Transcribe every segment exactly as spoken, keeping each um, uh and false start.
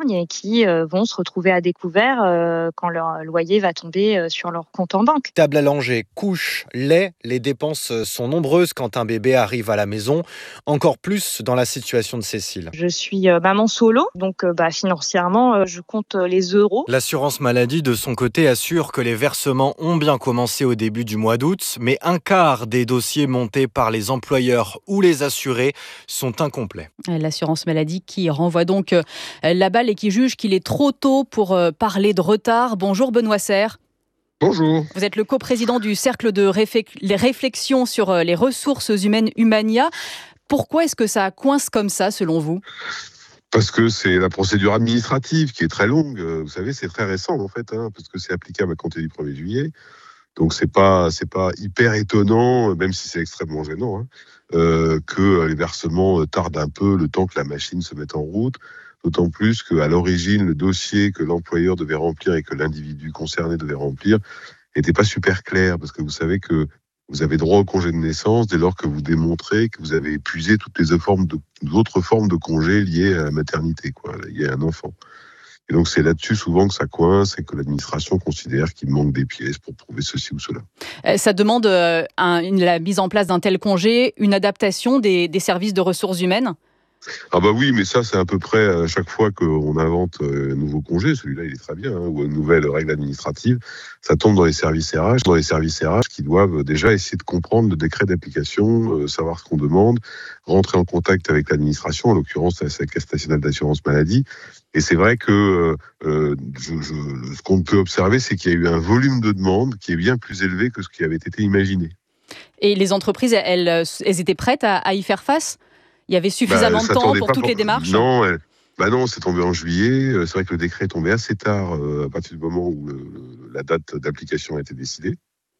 d'épargne et qui euh, vont se retrouver à découvert euh, quand leur loyer va tomber euh, sur leur compte en banque. Table à langer, couches, lait, les dépenses sont nombreuses quand un bébé arrive à la maison, encore plus dans la situation de Cécile. Je suis euh, maman solo, donc euh, bah, financièrement, euh, je compte les euros. L'assurance maladie, de son côté, assure que les versements ont bien commencé au début du mois d'août, mais un quart des dossiers montés par les employeurs ou les assurés sont incomplets. L'assurance maladie qui renvoie donc la balle et qui juge qu'il est trop tôt pour parler de retard. Bonjour Benoît Serre. Bonjour. Vous êtes le coprésident du cercle de réflexion sur les ressources humaines Humania. Pourquoi est-ce que ça coince comme ça selon vous ? Parce que c'est la procédure administrative qui est très longue. Vous savez, c'est très récent en fait, hein, parce que c'est applicable à compter du premier juillet. Donc c'est pas c'est pas hyper étonnant, même si c'est extrêmement gênant, hein, euh, que les versements tardent un peu le temps que la machine se mette en route. D'autant plus qu'à l'origine, le dossier que l'employeur devait remplir et que l'individu concerné devait remplir n'était pas super clair, parce que vous savez que vous avez droit au congé de naissance dès lors que vous démontrez que vous avez épuisé toutes les formes de, autres formes de congés liées à la maternité, quoi, liées à un enfant. Et donc c'est là-dessus souvent que ça coince et que l'administration considère qu'il manque des pièces pour prouver ceci ou cela. Ça demande euh, un, une, la mise en place d'un tel congé, une adaptation des, des services de ressources humaines ? Ah bah oui, mais ça c'est à peu près à chaque fois qu'on invente un nouveau congé, celui-là il est très bien, hein, ou une nouvelle règle administrative, ça tombe dans les services R H, dans les services R H qui doivent déjà essayer de comprendre le décret d'application, euh, savoir ce qu'on demande, rentrer en contact avec l'administration, en l'occurrence la Caisse nationale d'assurance maladie. Et c'est vrai que euh, je, je, ce qu'on peut observer, c'est qu'il y a eu un volume de demandes qui est bien plus élevé que ce qui avait été imaginé. Et les entreprises, elles, elles étaient prêtes à, à y faire face ? Il y avait suffisamment bah, de temps pour toutes pour... les démarches ? Non, elle... bah non, c'est tombé en juillet. C'est vrai que le décret est tombé assez tard, euh, à partir du moment où le, la date d'application a été décidée.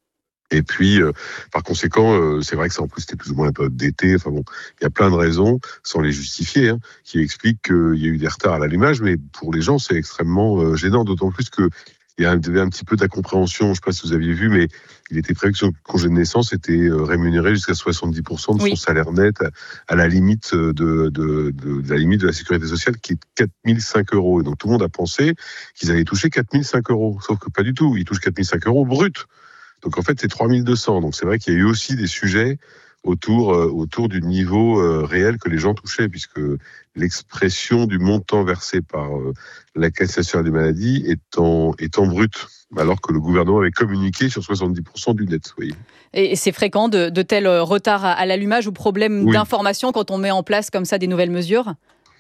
Et puis, euh, par conséquent, euh, c'est vrai que ça, en plus, c'était plus ou moins la période d'été. Enfin bon, il y a plein de raisons, sans les justifier, hein, qui expliquent qu'il y a eu des retards à l'allumage. Mais pour les gens, c'est extrêmement euh, gênant, d'autant plus que il y avait un petit peu d'incompréhension. Je ne sais pas si vous aviez vu, mais il était prévu que son congé de naissance était rémunéré jusqu'à soixante-dix pour cent de son oui. salaire net, à, à la limite de, de, de, de la limite de la sécurité sociale, qui est quatre mille cinq euros. Et donc tout le monde a pensé qu'ils allaient toucher quatre mille cinq euros. Sauf que pas du tout. Ils touchent quatre mille cinq euros brut. Donc en fait, c'est trois mille deux cents. Donc c'est vrai qu'il y a eu aussi des sujets autour, euh, autour du niveau euh, réel que les gens touchaient, puisque l'expression du montant versé par euh, la Caisse nationale des maladies est en, est en brut, alors que le gouvernement avait communiqué sur soixante-dix pour cent du net. Vous voyez. Et c'est fréquent de, de tels retards à l'allumage ou problèmes oui. d'information quand on met en place comme ça des nouvelles mesures ?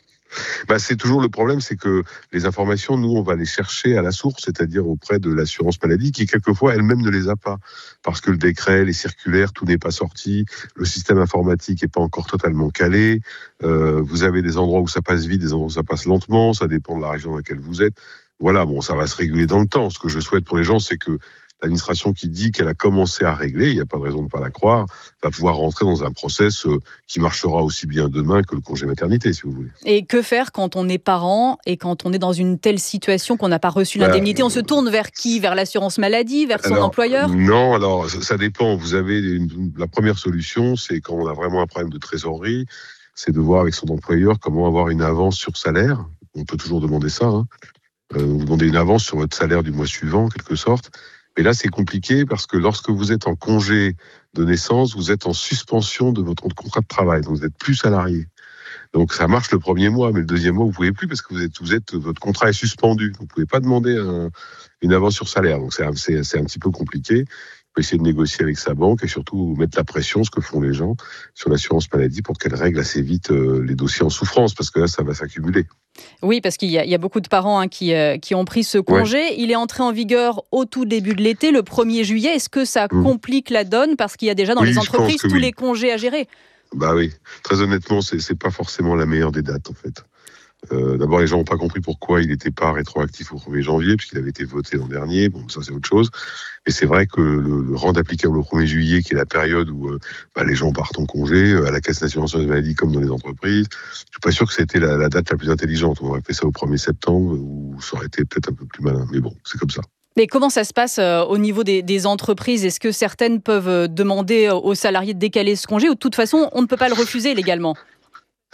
Bah, c'est toujours le problème, c'est que les informations, nous, on va les chercher à la source, c'est-à-dire auprès de l'assurance maladie, qui quelquefois elle-même ne les a pas, parce que le décret, les circulaires, tout n'est pas sorti, le système informatique n'est pas encore totalement calé, euh, vous avez des endroits où ça passe vite, des endroits où ça passe lentement, ça dépend de la région dans laquelle vous êtes. Voilà, bon, ça va se réguler dans le temps. Ce que je souhaite pour les gens, c'est que l'administration qui dit qu'elle a commencé à régler, il n'y a pas de raison de ne pas la croire, va pouvoir rentrer dans un process qui marchera aussi bien demain que le congé maternité, si vous voulez. Et que faire quand on est parent et quand on est dans une telle situation qu'on n'a pas reçu l'indemnité ? On se tourne vers qui ? Vers l'assurance maladie ? Vers son alors, employeur ? Non, alors ça dépend. Vous avez une, la première solution, c'est quand on a vraiment un problème de trésorerie, c'est de voir avec son employeur comment avoir une avance sur salaire. On peut toujours demander ça. Hein. Euh, vous demandez une avance sur votre salaire du mois suivant, en quelque sorte. Mais là, c'est compliqué parce que lorsque vous êtes en congé de naissance, vous êtes en suspension de votre contrat de travail. Donc, vous n'êtes plus salarié. Donc, ça marche le premier mois, mais le deuxième mois, vous ne pouvez plus parce que vous êtes, vous êtes, votre contrat est suspendu. Vous ne pouvez pas demander un, une avance sur salaire. Donc, c'est, c'est, c'est un petit peu compliqué. On peut essayer de négocier avec sa banque et surtout mettre la pression, ce que font les gens, sur l'assurance maladie pour qu'elle règle assez vite euh, les dossiers en souffrance, parce que là, ça va s'accumuler. Oui, parce qu'il y a, il y a beaucoup de parents hein, qui, euh, qui ont pris ce congé. Ouais. Il est entré en vigueur au tout début de l'été, le premier juillet. Est-ce que ça mmh. complique la donne ? Parce qu'il y a déjà dans oui, les entreprises tous oui. les congés à gérer. Bah oui, très honnêtement, c'est, c'est pas forcément la meilleure des dates, en fait. Euh, d'abord, les gens n'ont pas compris pourquoi il n'était pas rétroactif au premier janvier, puisqu'il avait été voté l'an dernier. Bon, ça, c'est autre chose. Et c'est vrai que le, le rendre applicable au premier juillet, qui est la période où euh, bah, les gens partent en congé, euh, à la Caisse nationale des maladies comme dans les entreprises, je suis pas sûr que c'était la, la date la plus intelligente. On aurait fait ça au premier septembre, où ça aurait été peut-être un peu plus malin. Mais bon, c'est comme ça. Mais comment ça se passe euh, au niveau des, des entreprises ? Est-ce que certaines peuvent demander aux salariés de décaler ce congé ou de toute façon, on ne peut pas le refuser légalement ?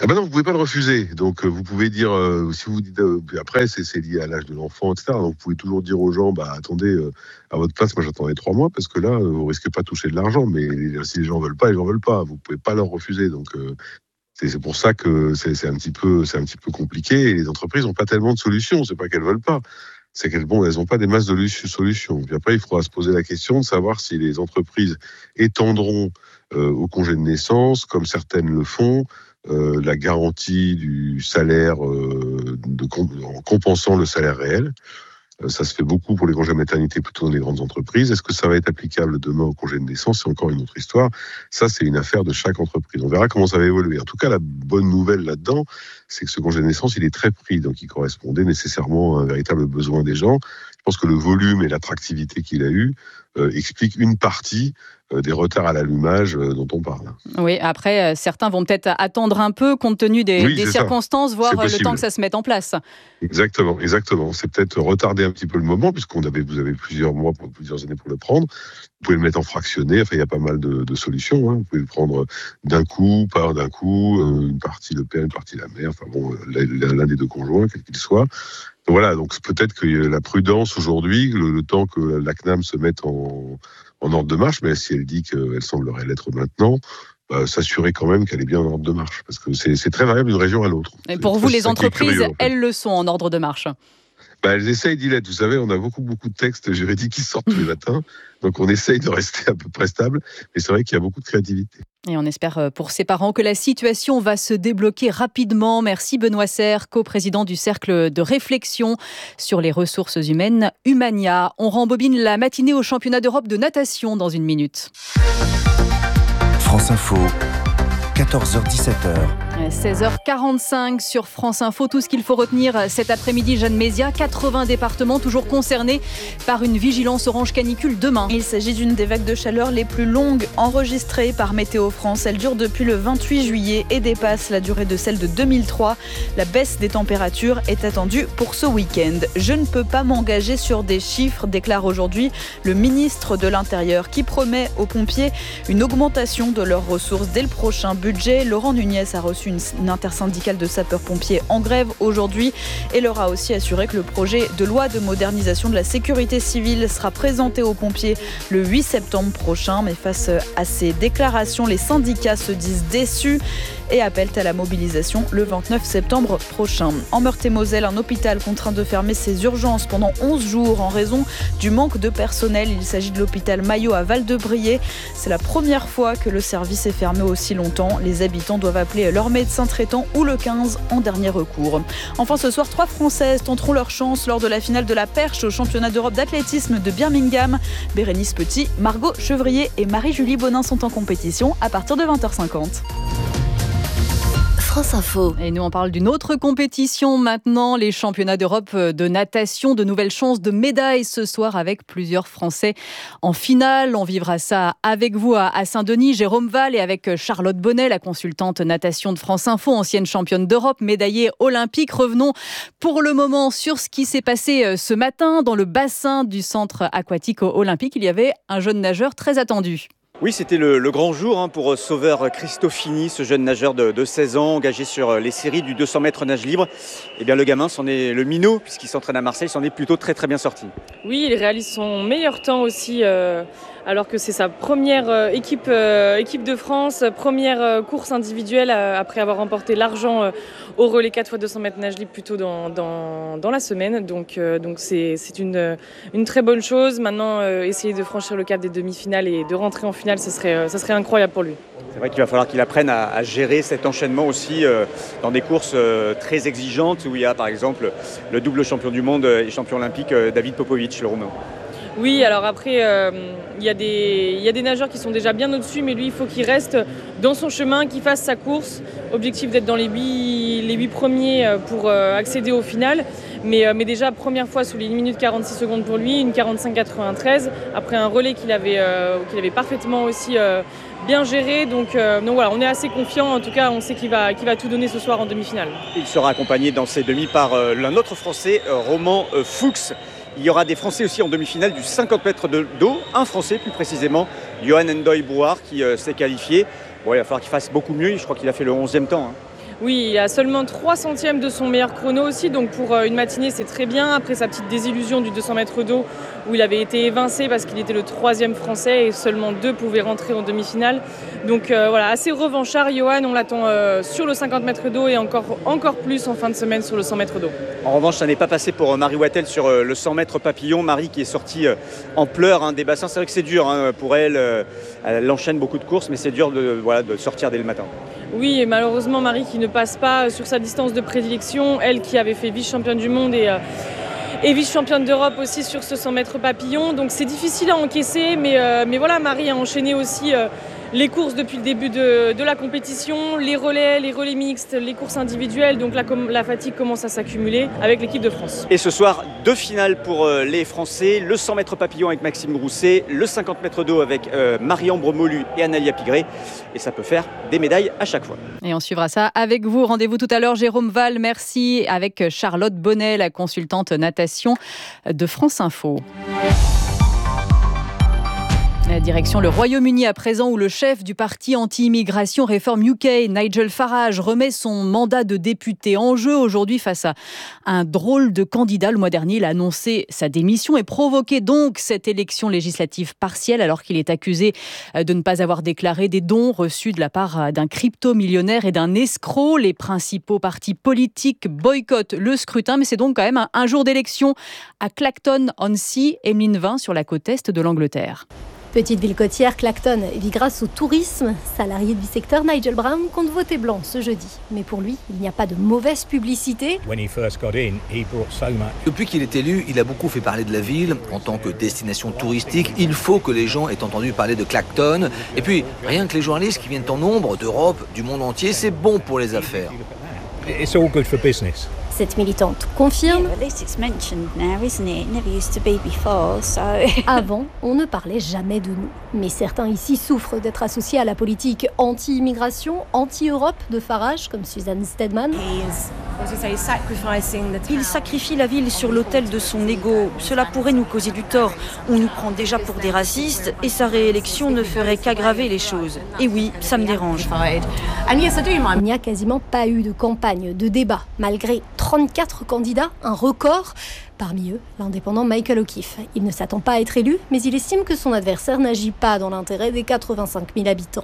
Ah ben non, vous pouvez pas le refuser. Donc, euh, vous pouvez dire, euh, si vous dites, euh, après, c'est, c'est lié à l'âge de l'enfant, et cetera. Donc, vous pouvez toujours dire aux gens, bah, attendez, euh, à votre place, moi, j'attendais trois mois, parce que là, euh, vous risquez pas de toucher de l'argent. Mais si les gens veulent pas, ils en veulent pas. Vous pouvez pas leur refuser. Donc, euh, c'est, c'est pour ça que c'est, c'est un petit peu, c'est un petit peu compliqué. Et les entreprises n'ont pas tellement de solutions. C'est pas qu'elles veulent pas. C'est qu'elles bon, elles n'ont pas des masses de solutions. Puis après, il faudra se poser la question de savoir si les entreprises étendront euh, au congé de naissance, comme certaines le font, euh, la garantie du salaire euh, de, en compensant le salaire réel. Euh, ça se fait beaucoup pour les congés maternité plutôt dans les grandes entreprises. Est-ce que ça va être applicable demain au congé de naissance? C'est encore une autre histoire. Ça, c'est une affaire de chaque entreprise. On verra comment ça va évoluer. En tout cas, la bonne nouvelle là-dedans, c'est que ce congé de naissance, il est très pris, donc il correspondait nécessairement à un véritable besoin des gens. Je pense que le volume et l'attractivité qu'il a eu euh, expliquent une partie euh, des retards à l'allumage euh, dont on parle. Oui, après, euh, certains vont peut-être attendre un peu compte tenu des, oui, des circonstances, ça. voir le temps que ça se mette en place. Exactement, exactement. C'est peut-être retarder un petit peu le moment, puisqu'on avait, vous avez plusieurs mois, pour, plusieurs années pour le prendre. Vous pouvez le mettre en fractionné. Enfin, il y a pas mal de, de solutions. Hein. Vous pouvez le prendre d'un coup, pas d'un coup, euh, une partie le père, une partie la mère. Enfin bon, l'un des deux conjoints, quel qu'il soit. Voilà, donc peut-être que la prudence aujourd'hui, le, le temps que la C N A M se mette en, en ordre de marche, mais si elle dit qu'elle semblerait l'être maintenant, bah, s'assurer quand même qu'elle est bien en ordre de marche, parce que c'est, c'est très variable d'une région à l'autre. Et pour vous, les entreprises, curieux, en fait. Elles le sont en ordre de marche. Bah, elles essayent d'y l'être. Vous savez, on a beaucoup, beaucoup de textes juridiques qui sortent tous les matins, donc on essaye de rester à peu près stable, mais c'est vrai qu'il y a beaucoup de créativité. Et on espère pour ces parents que la situation va se débloquer rapidement. Merci Benoît Serre, coprésident du Cercle de réflexion sur les ressources humaines Humania. On rembobine la matinée au championnat d'Europe de natation dans une minute. France Info, quatorze heures dix-sept heures. seize heures quarante-cinq sur France Info. Tout ce qu'il faut retenir cet après-midi, Jeanne Mézia. quatre-vingts départements toujours concernés par une vigilance orange canicule demain. Il s'agit d'une des vagues de chaleur les plus longues enregistrées par Météo France. Elle dure depuis le vingt-huit juillet et dépasse la durée de celle de deux mille trois. La baisse des températures est attendue pour ce week-end. Je ne peux pas m'engager sur des chiffres, déclare aujourd'hui le ministre de l'Intérieur, qui promet aux pompiers une augmentation de leurs ressources dès le prochain budget. Laurent Nunez a reçu une Une intersyndicale de sapeurs-pompiers en grève aujourd'hui et leur a aussi assuré que le projet de loi de modernisation de la sécurité civile sera présenté aux pompiers le huit septembre prochain. Mais face à ces déclarations, les syndicats se disent déçus et appellent à la mobilisation le vingt-neuf septembre prochain. En Meurthe-et-Moselle, un hôpital contraint de fermer ses urgences pendant onze jours en raison du manque de personnel. Il s'agit de l'hôpital Maillot à Val-de-Briey. C'est la première fois que le service est fermé aussi longtemps. Les habitants doivent appeler leur médecin traitant ou le quinze en dernier recours. Enfin, ce soir, trois Françaises tenteront leur chance lors de la finale de la perche au championnat d'Europe d'athlétisme de Birmingham. Bérénice Petit, Margot Chevrier et Marie-Julie Bonin sont en compétition à partir de vingt heures cinquante. France Info. Et nous, on parle d'une autre compétition maintenant, les championnats d'Europe de natation. De nouvelles chances de médailles ce soir avec plusieurs Français en finale. On vivra ça avec vous à Saint-Denis, Jérôme Val, et avec Charlotte Bonnet, la consultante natation de France Info, ancienne championne d'Europe, médaillée olympique. Revenons pour le moment sur ce qui s'est passé ce matin dans le bassin du centre aquatique olympique. Il y avait un jeune nageur très attendu. Oui, c'était le, le grand jour hein, pour Sauveur Cristofini, ce jeune nageur de, de seize ans, engagé sur les séries du deux cents mètres nage libre. Eh bien, le gamin, c'en est le minot, puisqu'il s'entraîne à Marseille, s'en est plutôt très très bien sorti. Oui, il réalise son meilleur temps aussi, euh, alors que c'est sa première euh, équipe, euh, équipe de France, première euh, course individuelle, euh, après avoir remporté l'argent euh, au relais quatre fois deux cents mètres nage libre plus tôt dans, dans, dans la semaine. Donc, euh, donc c'est, c'est une, une très bonne chose. Maintenant, euh, essayer de franchir le cap des demi-finales et de rentrer en finale, ce serait, ce serait incroyable pour lui. C'est vrai qu'il va falloir qu'il apprenne à, à gérer cet enchaînement aussi euh, dans des courses euh, très exigeantes où il y a par exemple le double champion du monde et champion olympique euh, David Popovic, le Roumain. Oui, alors après, euh, il y a des, il y a des nageurs qui sont déjà bien au-dessus, mais lui, il faut qu'il reste dans son chemin, qu'il fasse sa course. Objectif d'être dans les huit, les huit premiers pour euh, accéder au final. Mais, euh, mais déjà, première fois sous les une minute quarante-six secondes pour lui, une quarante-cinq quatre-vingt-treize, après un relais qu'il avait, euh, qu'il avait parfaitement aussi euh, bien géré. Donc, euh, donc voilà, on est assez confiant. En tout cas, on sait qu'il va, qu'il va tout donner ce soir en demi-finale. Il sera accompagné dans ses demi par euh, l'un autre Français, euh, Roman euh, Fuchs. Il y aura des Français aussi en demi-finale du cinquante mètres de d'eau. Un Français plus précisément, Johan Ndoye Brouard, qui euh, s'est qualifié. Bon, il va falloir qu'il fasse beaucoup mieux. Je crois qu'il a fait le onzième temps. Hein. Oui, il a seulement trois centièmes de son meilleur chrono aussi, donc pour une matinée c'est très bien. Après sa petite désillusion du deux cents mètres d'eau où il avait été évincé parce qu'il était le troisième français et seulement deux pouvaient rentrer en demi-finale. Donc euh, voilà, assez revanchard Johan, on l'attend euh, sur le cinquante mètres d'eau et encore, encore plus en fin de semaine sur le cent mètres d'eau. En revanche, ça n'est pas passé pour Marie Wattel sur le cent mètres papillon. Marie qui est sortie en pleurs hein, des bassins. C'est vrai que c'est dur hein, pour elle. Elle enchaîne beaucoup de courses, mais c'est dur de, voilà, de sortir dès le matin. Oui, et malheureusement, Marie qui ne passe pas sur sa distance de prédilection. Elle qui avait fait vice-championne du monde et, euh, et vice-championne d'Europe aussi sur ce cent mètres papillon. Donc c'est difficile à encaisser, mais, euh, mais voilà, Marie a enchaîné aussi euh, les courses depuis le début de, de la compétition, les relais, les relais mixtes, les courses individuelles. Donc la, la fatigue commence à s'accumuler avec l'équipe de France. Et ce soir, deux finales pour euh, les Français. Le cent mètres papillon avec Maxime Grousset, le cinquante mètres d'eau avec euh, Marie-Ambre Molu et Analia Pigré. Et ça peut faire des médailles à chaque fois. Et on suivra ça avec vous. Rendez-vous tout à l'heure, Jérôme Val. Merci avec Charlotte Bonnet, la consultante natation de France Info. Direction le Royaume-Uni à présent où le chef du parti anti-immigration Reform U K, Nigel Farage, remet son mandat de député en jeu aujourd'hui face à un drôle de candidat. Le mois dernier, il a annoncé sa démission et provoqué donc cette élection législative partielle alors qu'il est accusé de ne pas avoir déclaré des dons reçus de la part d'un crypto-millionnaire et d'un escroc. Les principaux partis politiques boycottent le scrutin, mais c'est donc quand même un, un jour d'élection à Clacton-on-Sea, Emeline Vin sur la côte est de l'Angleterre. Petite ville côtière, Clacton vit grâce au tourisme. Salarié du secteur, Nigel Brown compte voter blanc ce jeudi. Mais pour lui, il n'y a pas de mauvaise publicité. Depuis qu'il est élu, il a beaucoup fait parler de la ville. En tant que destination touristique, il faut que les gens aient entendu parler de Clacton. Et puis, rien que les journalistes qui viennent en nombre d'Europe, du monde entier, c'est bon pour les affaires. It's all good for business. Cette militante confirme. Avant, on ne parlait jamais de nous. Mais certains ici souffrent d'être associés à la politique anti-immigration, anti-Europe de Farage, comme Suzanne Stedman. Il sacrifie la ville sur l'autel de son ego. Cela pourrait nous causer du tort. On nous prend déjà pour des racistes et sa réélection ne ferait qu'aggraver les choses. Et oui, ça me dérange. Il n'y a quasiment pas eu de campagne, de débat, malgré trente-quatre candidats, un record. Parmi eux, l'indépendant Michael O'Keefe. Il ne s'attend pas à être élu, mais il estime que son adversaire n'agit pas dans l'intérêt des quatre-vingt-cinq mille habitants.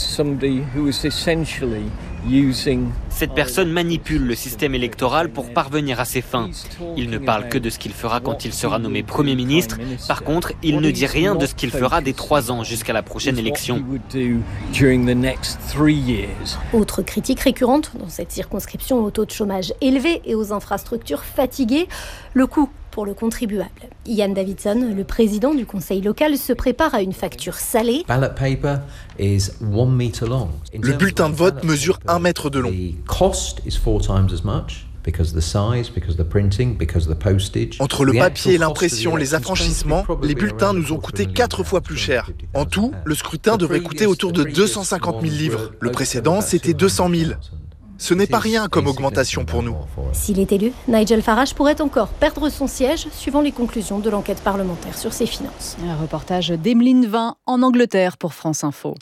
Cette personne manipule le système électoral pour parvenir à ses fins. Il ne parle que de ce qu'il fera quand il sera nommé Premier ministre. Par contre, il ne dit rien de ce qu'il fera des trois ans jusqu'à la prochaine élection. Autre critique récurrente dans cette circonscription au taux de chômage élevé et aux infrastructures fatiguées, le coût pour le contribuable. Ian Davidson, le président du conseil local, se prépare à une facture salée. Le bulletin de vote mesure un mètre de long. Entre le papier et l'impression, les affranchissements, les bulletins nous ont coûté quatre fois plus cher. En tout, le scrutin devrait coûter autour de deux cent cinquante mille livres. Le précédent, c'était deux cent mille. Ce n'est pas rien comme augmentation pour nous. S'il est élu, Nigel Farage pourrait encore perdre son siège, suivant les conclusions de l'enquête parlementaire sur ses finances. Un reportage d'Emeline Vin en Angleterre pour France Info.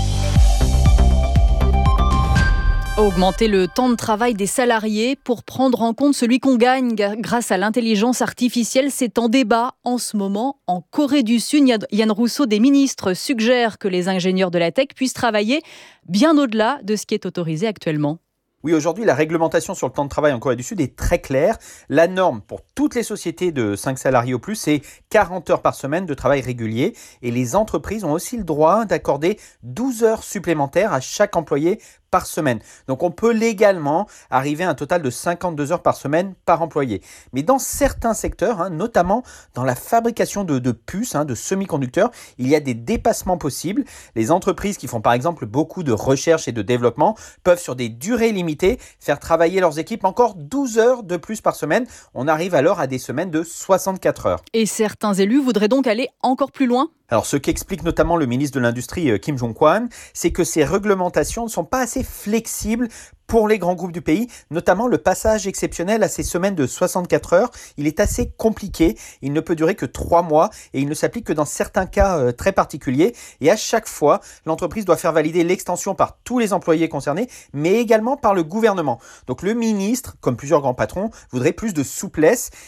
Augmenter le temps de travail des salariés pour prendre en compte celui qu'on gagne grâce à l'intelligence artificielle, c'est en débat en ce moment en Corée du Sud. Yann Rousseau, des ministres, suggèrent que les ingénieurs de la tech puissent travailler bien au-delà de ce qui est autorisé actuellement. Oui, aujourd'hui, la réglementation sur le temps de travail en Corée du Sud est très claire. La norme pour toutes les sociétés de cinq salariés au plus, c'est quarante heures par semaine de travail régulier. Et les entreprises ont aussi le droit d'accorder douze heures supplémentaires à chaque employé par semaine. Donc on peut légalement arriver à un total de cinquante-deux heures par semaine par employé. Mais dans certains secteurs, hein, notamment dans la fabrication de, de puces, hein, de semi-conducteurs, il y a des dépassements possibles. Les entreprises qui font par exemple beaucoup de recherche et de développement peuvent sur des durées limitées faire travailler leurs équipes encore douze heures de plus par semaine. On arrive alors à des semaines de soixante-quatre heures. Et certains élus voudraient donc aller encore plus loin ? Alors, ce qu'explique notamment le ministre de l'Industrie Kim Jong-kwon, c'est que ces réglementations ne sont pas assez flexibles pour les grands groupes du pays, notamment le passage exceptionnel à ces semaines de soixante-quatre heures. Il est assez compliqué, il ne peut durer que trois mois et il ne s'applique que dans certains cas euh, très particuliers. Et à chaque fois, l'entreprise doit faire valider l'extension par tous les employés concernés, mais également par le gouvernement. Donc le ministre, comme plusieurs grands patrons, voudrait plus de souplesse.